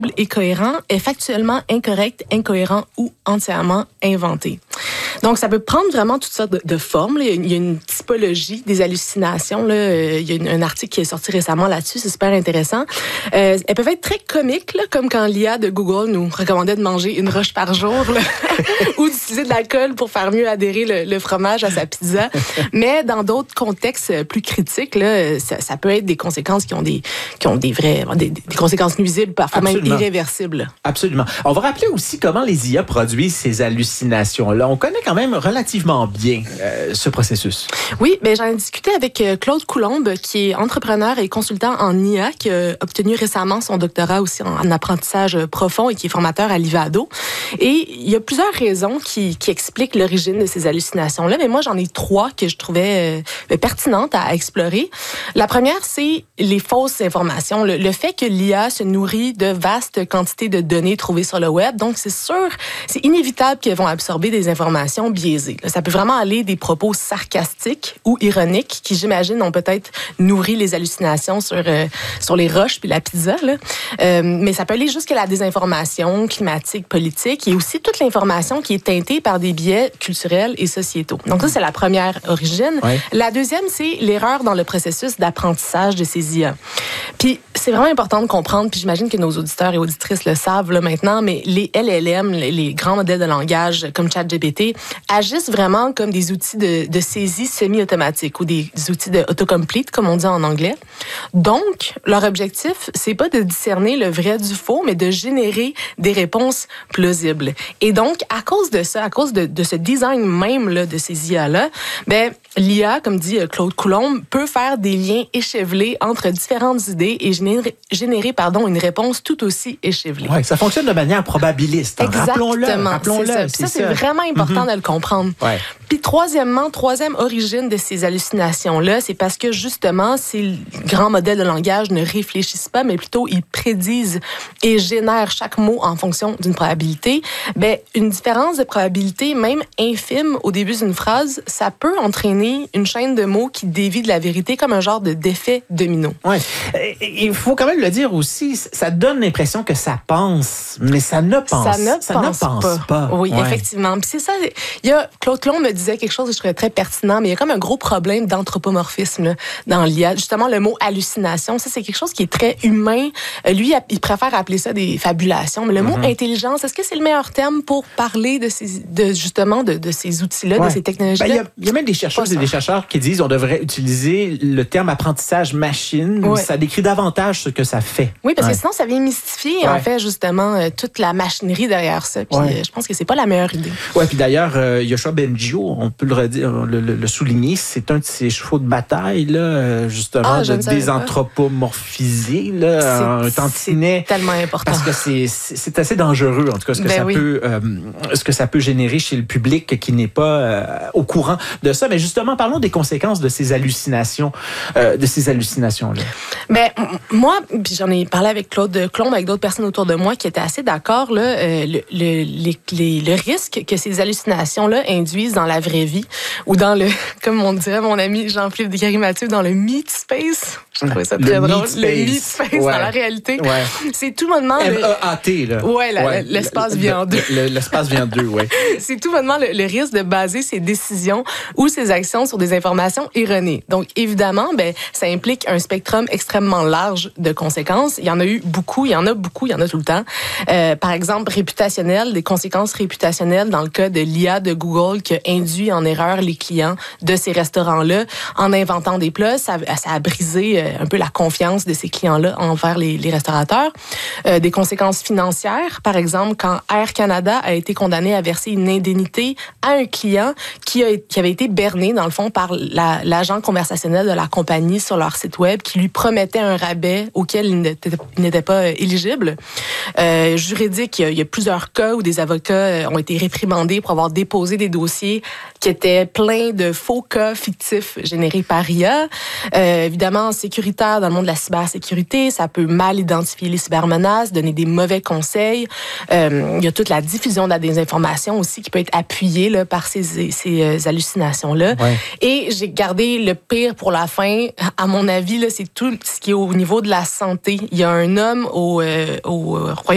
et cohérent est factuellement incorrect, incohérent ou entièrement inventé. Donc, ça peut prendre vraiment toutes sortes de formes. Là. Il y a une typologie des hallucinations. Là. Il y a un article qui est sorti récemment là-dessus. C'est super intéressant. Elles peuvent être très comiques, là, comme quand l'IA de Google nous recommandait de manger une roche par jour là, ou d'utiliser de l'alcool pour faire mieux adhérer le fromage à sa pizza. Mais dans d'autres contextes plus critiques, là, ça peut être des conséquences qui ont des conséquences nuisibles, parfois même irréversibles. Absolument. On va rappeler aussi comment les IA produisent ces hallucinations-là. On connaît quand même relativement bien ce processus. Oui, ben j'en ai discuté avec Claude Coulombe, qui est entrepreneur et consultant en IA, qui a obtenu récemment son doctorat aussi en apprentissage profond et qui est formateur à l'Ivado. Et il y a plusieurs raisons qui expliquent l'origine de ces hallucinations-là, mais moi j'en ai 3 que je trouvais pertinentes à explorer. La première, c'est les fausses informations. Le fait que l'IA se nourrit de vastes quantités de données trouvées sur le web, donc c'est sûr, c'est inévitable qu'elles vont absorber des informations biaisées. Ça peut vraiment aller des propos sarcastiques ou ironiques qui, j'imagine, ont peut-être nourri les hallucinations sur les roches puis la pizza. Là. Mais ça peut aller jusqu'à la désinformation climatique, politique et aussi toute l'information qui est teintée par des biais culturels et sociétaux. Donc ça, c'est la première origine. Ouais. La deuxième, c'est l'erreur dans le processus d'apprentissage de ces IA. Puis c'est vraiment important de comprendre, puis j'imagine que nos auditeurs et auditrices le savent là, maintenant, mais les LLM, les grands modèles de langage comme ChatGPT, agissent vraiment comme des outils de saisie semi-automatique ou des outils de autocomplete, comme on dit en anglais. Donc, leur objectif, c'est pas de discerner le vrai du faux, mais de générer des réponses plausibles. Et donc, à cause de ça, à cause de ce design même là, de ces IA-là, ben l'IA, comme dit Claude Coulombe, peut faire des liens échevelés entre différentes idées et générer une réponse tout aussi échevelée. Oui, ça fonctionne de manière probabiliste. Exactement. Rappelons-le. Ça, c'est vraiment important de le comprendre. Ouais. Puis troisième origine de ces hallucinations-là, c'est parce que justement, ces grands modèles de langage ne réfléchissent pas, mais plutôt ils prédisent et génèrent chaque mot en fonction d'une probabilité. Ben, une différence de probabilité, même infime au début d'une phrase, ça peut entraîner une chaîne de mots qui dévie de la vérité comme un genre d'effet domino. Oui. Il faut quand même le dire aussi, ça donne l'impression que ça pense, mais ça ne pense pas. Oui, effectivement. Puis c'est ça, il y a Claude Coulombe me disait quelque chose que je trouvais très pertinent, mais il y a comme un gros problème d'anthropomorphisme là, dans l'IA. Justement, le mot hallucination, ça c'est quelque chose qui est très humain. Lui, il préfère appeler ça des fabulations, mais le mot intelligence, est-ce que c'est le meilleur terme pour parler de ces outils-là, de ces technologies-là? Ben, il y a même des chercheuses et des chercheurs qui disent qu'on devrait utiliser le terme apprentissage machine. Oui. Ça décrit davantage ce que ça fait. Oui, parce que sinon, ça vient mystifier, en fait, justement, toute la machinerie derrière ça. Puis je pense que c'est pas la meilleure idée. Oui, puis d'ailleurs, Yoshua Bengio, on peut le souligner, c'est un de ses chevaux de bataille, là, justement, de désanthropomorphiser, là, un tantinet. C'est tellement important. Parce que c'est assez dangereux, en tout cas, ce que ça peut générer chez le public qui n'est pas au courant de ça. Mais justement, parlons des conséquences de ces hallucinations, là. Ben, moi, puis j'en ai parlé avec Claude Coulombe, avec d'autres personnes autour de moi qui étaient assez d'accord, là, le risque que ces hallucinations-là induisent dans la vraie vie ou dans le, comme on dirait mon ami Jean-Philippe Descaries-Mathieu, dans le meat space. Je trouvais ça très drôle. Le meat space dans la réalité. Ouais. C'est tout bonnement... M-E-A-T, là. Ouais, l'espace vient en deux. L'espace vient en deux, oui. C'est tout bonnement le risque de baser ses décisions ou ses actions sur des informations erronées. Donc, évidemment, ben, ça implique un spectrum extrêmement large de conséquences. Il y en a eu beaucoup, il y en a tout le temps. Par exemple, des conséquences réputationnelles dans le cas de l'IA de Google qui a induit en erreur les clients de ces restaurants-là en inventant des plats. Ça a brisé un peu la confiance de ces clients-là envers les restaurateurs. Des conséquences financières, par exemple, quand Air Canada a été condamné à verser une indemnité à un client qui avait été berné, dans le fond, par l'agent conversationnel de la compagnie sur leur site web qui lui promettait un rabais auquel il n'était pas éligible. Juridique, il y a plusieurs cas où des avocats ont été réprimandés pour avoir déposé des dossiers qui étaient pleins de faux cas fictifs générés par IA. Évidemment, sécuritaire dans le monde de la cybersécurité, ça peut mal identifier les cybermenaces, donner des mauvais conseils. Il y a toute la diffusion de la désinformation aussi qui peut être appuyée là, par ces hallucinations-là. Ouais. Et j'ai gardé le pire pour la fin. À mon avis, là, c'est tout ce qui est au niveau de la santé. Il y a un homme au Royaume